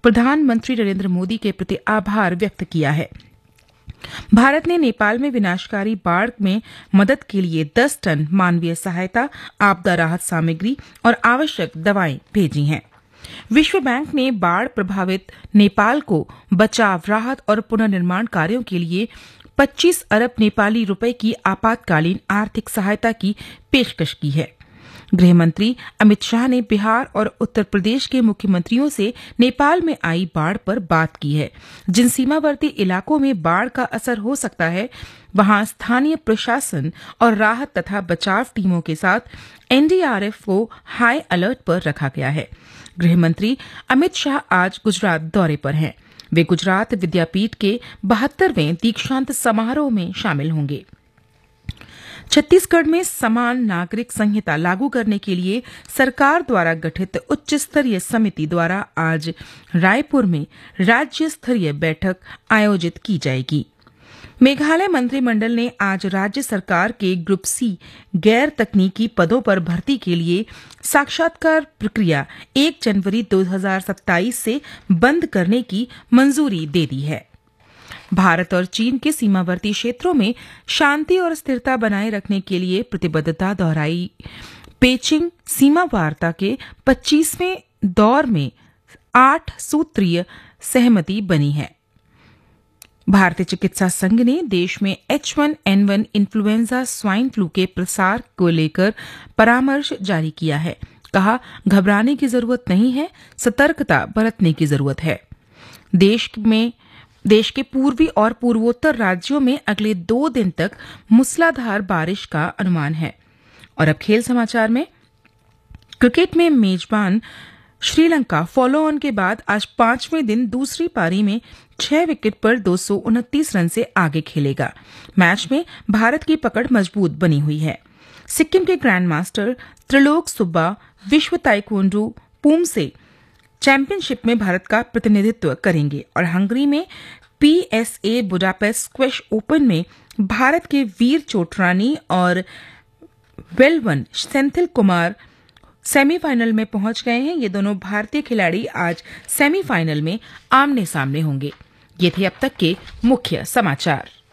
प्रधानमंत्री नरेंद्र मोदी के प्रति आभार व्यक्त किया है। भारत ने नेपाल में विनाशकारी बाढ़ में मदद के लिए 10 टन मानवीय सहायता, आपदा राहत सामग्री और आवश्यक दवाएं भेजी हैं। विश्व बैंक ने बाढ़ प्रभावित नेपाल को बचाव, राहत और पुनर्निर्माण कार्यों के लिए 25 अरब नेपाली रुपए की आपातकालीन आर्थिक सहायता की पेशकश की है। गृह मंत्री अमित शाह ने बिहार और उत्तर प्रदेश के मुख्यमंत्रियों से नेपाल में आई बाढ़ पर बात की है। जिन सीमावर्ती इलाकों में बाढ़ का असर हो सकता है, वहां स्थानीय प्रशासन और राहत तथा बचाव टीमों के साथ एनडीआरएफ को हाई अलर्ट पर रखा गया है। गृह मंत्री अमित शाह आज गुजरात दौरे पर हैं। वे गुजरात विद्यापीठ के 72वें दीक्षांत समारोह में शामिल होंगे। छत्तीसगढ़ में समान नागरिक संहिता लागू करने के लिए सरकार द्वारा गठित उच्च स्तरीय समिति द्वारा आज रायपुर में राज्य स्तरीय बैठक आयोजित की जाएगी। मेघालय मंत्रिमंडल ने आज राज्य सरकार के ग्रुप सी गैर तकनीकी पदों पर भर्ती के लिए साक्षात्कार प्रक्रिया 1 जनवरी 2027 से बंद करने की मंजूरी दे दी है। भारत और चीन के सीमावर्ती क्षेत्रों में शांति और स्थिरता बनाए रखने के लिए प्रतिबद्धता दोहराई पेचिंग सीमा वार्ता के 25वें दौर में 8 सूत्रीय सहमति बनी है। भारतीय चिकित्सा संघ ने देश में H1N1 इन्फ्लुएंजा स्वाइन फ्लू के प्रसार को लेकर परामर्श जारी किया है। कहा, घबराने की जरूरत नहीं है, सतर्कता बरतने की जरूरत है। देश के पूर्वी और पूर्वोत्तर राज्यों में अगले 2 दिन तक मूसलाधार बारिश का अनुमान है। और अब खेल समाचार में क्रिकेट में मेजबान श्रीलंका फॉलो ऑन के बाद आज 5वें दिन दूसरी पारी में 6 विकेट पर 229 रन से आगे खेलेगा। मैच में भारत की पकड़ मजबूत बनी हुई है। सिक्किम के ग्रैंड मास्टर त्रिलोक सुब्बा विश्व ताइक्वांडो पूम से चैंपियनशिप में भारत का प्रतिनिधित्व करेंगे और हंगरी में PSA बुडापेस्ट स्क्वैश ओपन में भारत के वीर चोटरानी और वेलवन सेंथिल कुमार सेमीफाइनल में पहुंच गए हैं। ये दोनों भारतीय खिलाड़ी आज सेमीफाइनल में आमने सामने होंगे। ये थे अब तक के मुख्य समाचार।